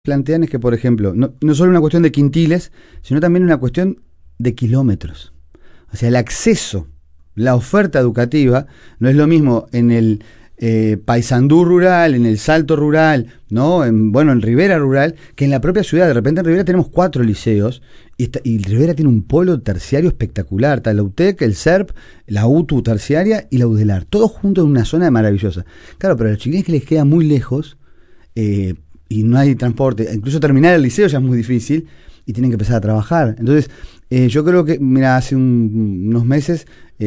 plantean es que, por ejemplo, no solo una cuestión de quintiles, sino también una cuestión de kilómetros. O sea, el acceso, la oferta educativa, no es lo mismo en el Paysandú rural, en el Salto rural, ¿no? En Rivera rural, que en la propia ciudad. De repente en Rivera tenemos 4 liceos y Rivera tiene un polo terciario espectacular. Está la UTEC, el SERP, la UTU terciaria y la UDELAR, todos juntos en una zona maravillosa. Claro, pero a los chiquilines que les queda muy lejos y no hay transporte, incluso terminar el liceo ya es muy difícil y tienen que empezar a trabajar. Entonces, yo creo que, mira, hace unos meses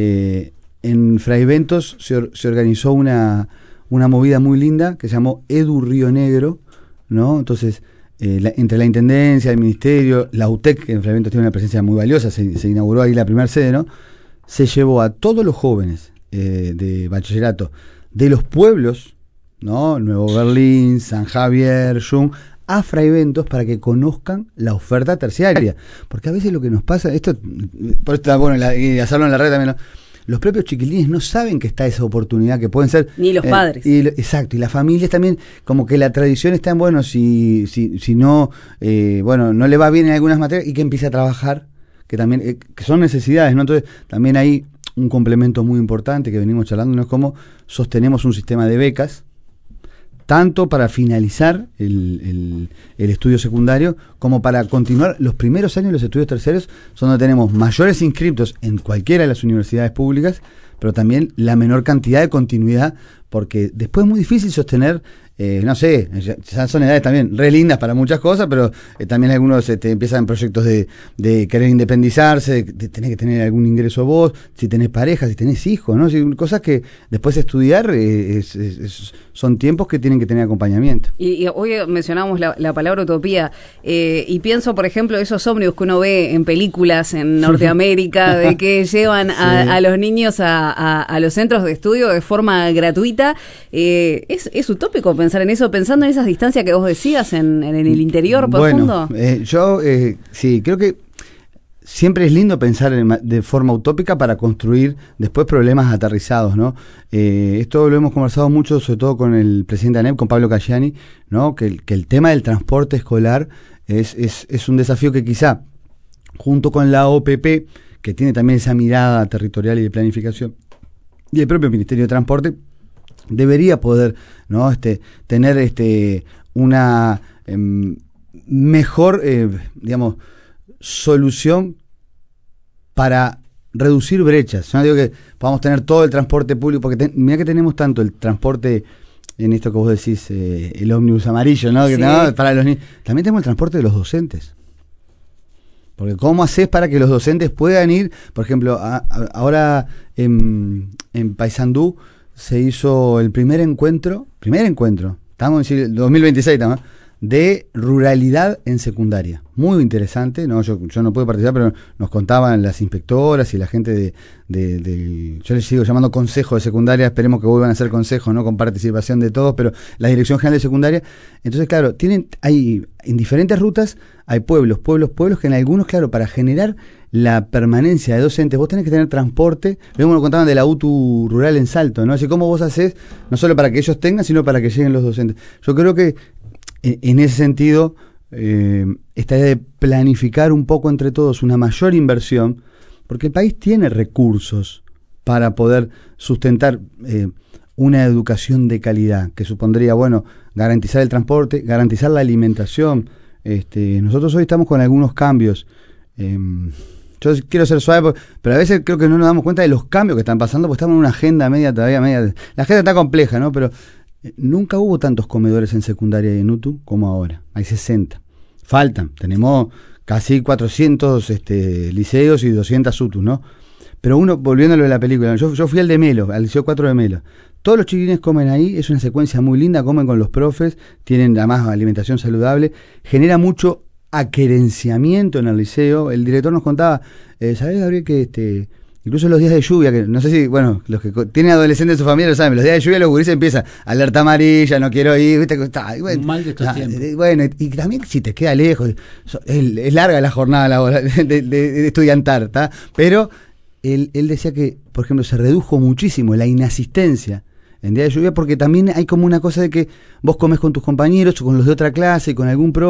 en Fray Ventos se organizó una movida muy linda que se llamó Edu Río Negro, ¿no? Entonces, entre la Intendencia, el Ministerio, la UTEC, que en Fray Ventos tiene una presencia muy valiosa, se inauguró ahí la primera sede, ¿no? Se llevó a todos los jóvenes de bachillerato de los pueblos, ¿no? Nuevo Berlín, San Javier, Jung, a Fray Ventos para que conozcan la oferta terciaria. Porque a veces lo que nos pasa, por esto está bueno y hacerlo en la red también, ¿no? Los propios chiquilines no saben que está esa oportunidad, que pueden ser... Ni los padres. Exacto, y las familias también, como que la tradición está en, bueno, si no, no le va bien en algunas materias y que empiece a trabajar, que también, que son necesidades, ¿no? Entonces, también hay un complemento muy importante que venimos charlando, ¿no? Es como sostenemos un sistema de becas, tanto para finalizar el estudio secundario como para continuar los primeros años de los estudios terciarios, son donde tenemos mayores inscriptos en cualquiera de las universidades públicas, pero también la menor cantidad de continuidad, porque después es muy difícil sostener, no sé, ya son edades también re lindas para muchas cosas, pero también algunos empiezan proyectos de querer independizarse, de tener que tener algún ingreso vos, si tenés pareja, si tenés hijos, ¿no? Cosas que después de estudiar son tiempos que tienen que tener acompañamiento. Y hoy mencionamos la palabra utopía, y pienso, por ejemplo, esos ómnibus que uno ve en películas en Norteamérica, de que llevan a los niños a los centros de estudio de forma gratuita. Es utópico pensar en eso, pensando en esas distancias que vos decías en el interior profundo. Yo sí, creo que siempre es lindo pensar de forma utópica para construir después problemas aterrizados, ¿no? Esto lo hemos conversado mucho, sobre todo con el presidente ANEP, con Pablo Cayani, ¿no? Que el tema del transporte escolar es un desafío que quizá, junto con la OPP, que tiene también esa mirada territorial y de planificación, y el propio Ministerio de Transporte, debería poder, ¿no? Tener una mejor, solución para reducir brechas. Yo no digo que podamos tener todo el transporte público, porque mira que tenemos tanto el transporte, en esto que vos decís, el ómnibus amarillo, ¿no? Sí. ¿No? Para los niños. También tenemos el transporte de los docentes. Porque ¿cómo haces para que los docentes puedan ir? Por ejemplo, ahora en Paysandú se hizo el primer encuentro, estamos en 2026 también, de ruralidad en secundaria. Muy interesante, ¿no? Yo no pude participar, pero nos contaban las inspectoras y la gente yo les sigo llamando consejo de secundaria, esperemos que vuelvan a ser consejo, ¿no? Con participación de todos, pero la Dirección General de Secundaria. Entonces, claro, hay en diferentes rutas, hay pueblos que en algunos, claro, para generar la permanencia de docentes, vos tenés que tener transporte. Luego nos contaban de la UTU rural en Salto, ¿no? Así cómo vos hacés, no solo para que ellos tengan, sino para que lleguen los docentes. Yo creo que en ese sentido, esta idea de planificar un poco entre todos una mayor inversión, porque el país tiene recursos para poder sustentar una educación de calidad, que supondría, garantizar el transporte, garantizar la alimentación. Nosotros hoy estamos con algunos cambios. Yo quiero ser suave, pero a veces creo que no nos damos cuenta de los cambios que están pasando, porque estamos en una agenda media. La agenda está compleja, ¿no? Pero nunca hubo tantos comedores en secundaria y en UTU como ahora. Hay 60. Faltan. Tenemos casi 400 liceos y 200 UTUs, ¿no? Pero volviendo a lo de la película, yo fui al de Melo, al Liceo 4 de Melo. Todos los chiquilines comen ahí, es una secuencia muy linda, comen con los profes, tienen además alimentación saludable, genera mucho aquerenciamiento en el liceo. El director nos contaba, ¿sabés, Gabriel, que incluso los días de lluvia, que no sé si, los que tienen adolescentes en su familia lo saben, los días de lluvia los gurises empiezan, alerta amarilla, no quiero ir, ¿viste? Un mal de estos tiempos. Y también si te queda lejos, es larga la jornada laboral de estudiantar, ¿tá? Pero él decía que, por ejemplo, se redujo muchísimo la inasistencia en día de lluvia, porque también hay como una cosa de que vos comés con tus compañeros o con los de otra clase, con algún